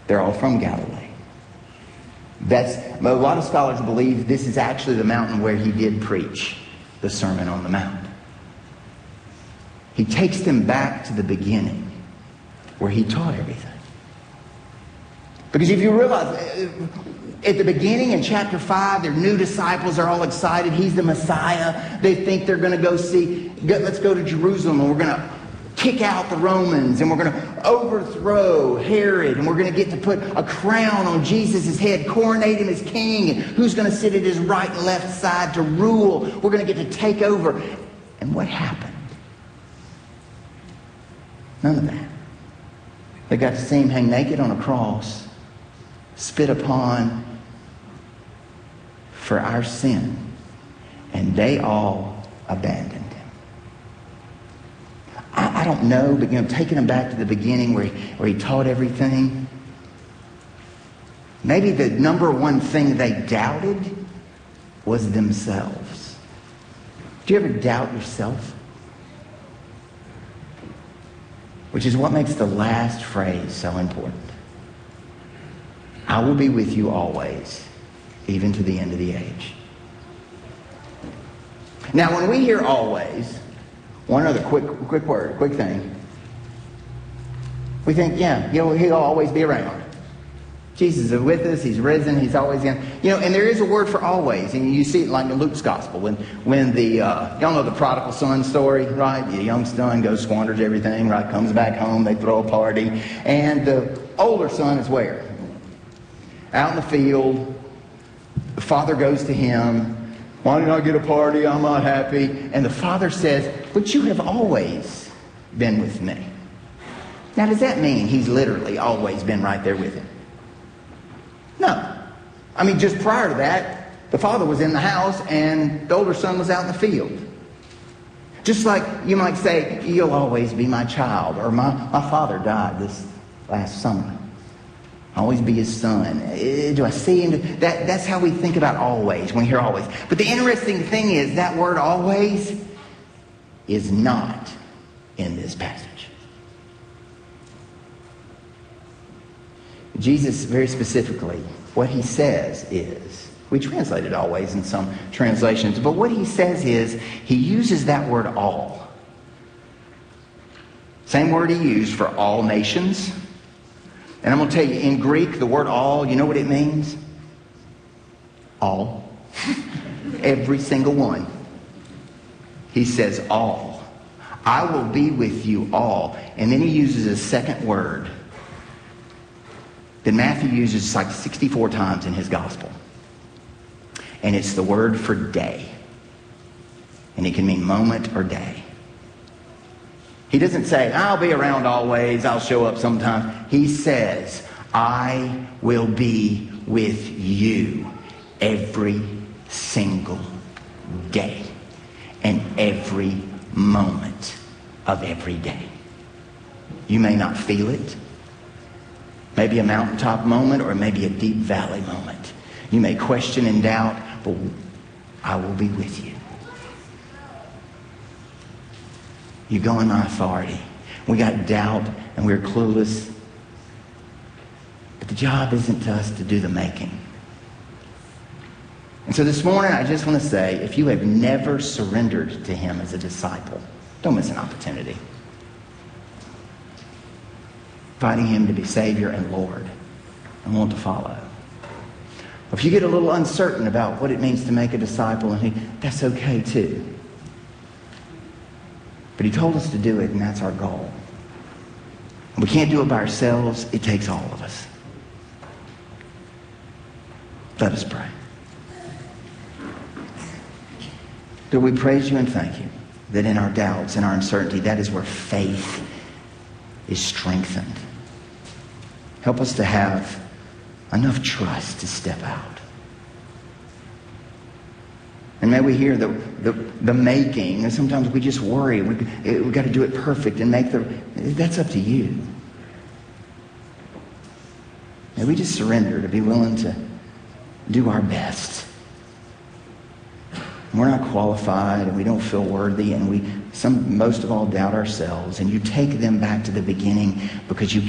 They're all from Galilee. A lot of scholars believe this is actually the mountain where he did preach the Sermon on the Mount. He takes them back to the beginning where he taught everything. Because if you realize, at the beginning in chapter 5, their new disciples are all excited. He's the Messiah. They think they're going to let's go to Jerusalem, and we're going to kick out the Romans, and we're going to overthrow Herod, and we're going to get to put a crown on Jesus' head, coronate him as king, and who's going to sit at his right and left side to rule. We're going to get to take over. And what happened? None of that. They got to see him hang naked on a cross, spit upon for our sin, and they all abandoned him. I don't know, but taking them back to the beginning where he taught everything, maybe the number one thing they doubted was themselves. Do you ever doubt yourself? Which is what makes the last phrase so important. I will be with you always, even to the end of the age. Now, when we hear always, one other quick thing. We think, he'll always be around. Jesus is with us. He's risen. He's always in. And there is a word for always. And you see it like in Luke's gospel. When the, y'all know the prodigal son story, right? The young son goes, squanders everything, right? Comes back home. They throw a party. And the older son is where? Out in the field. The father goes to him. Why did I get a party? I'm not happy. And the father says, but you have always been with me. Now, does that mean he's literally always been right there with him? No. I mean, just prior to that, the father was in the house and the older son was out in the field. Just like you might say, you'll always be my child. Or my father died this last summer. I'll always be his son. Do I see him? That's how we think about always, when we hear always. But the interesting thing is that word always is not in this passage. Jesus, very specifically, what he says is, we translate it always in some translations, but what he says is, he uses that word all. Same word he used for all nations. And I'm going to tell you, in Greek, the word all, you know what it means? All. Every single one. He says all. I will be with you all. And then he uses a second word that Matthew uses like 64 times in his gospel. And it's the word for day. And it can mean moment or day. He doesn't say, I'll be around always, I'll show up sometime. He says, I will be with you every single day and every moment of every day. You may not feel it. Maybe a mountaintop moment or maybe a deep valley moment. You may question and doubt, but I will be with you. You go in my authority. We got doubt and we're clueless. But the job isn't to us to do the making. And so this morning I just want to say, if you have never surrendered to him as a disciple, don't miss an opportunity. Inviting him to be Savior and Lord and want to follow. If you get a little uncertain about what it means to make a disciple, that's okay too. But he told us to do it, and that's our goal. We can't do it by ourselves. It takes all of us. Let us pray. Lord, we praise you and thank you that in our doubts and our uncertainty, that is where faith is strengthened. Help us to have enough trust to step out. And may we hear the making. And sometimes we just worry. We got to do it perfect and make that's up to you. May we just surrender to be willing to do our best. We're not qualified and we don't feel worthy and most of all doubt ourselves. And you take them back to the beginning because you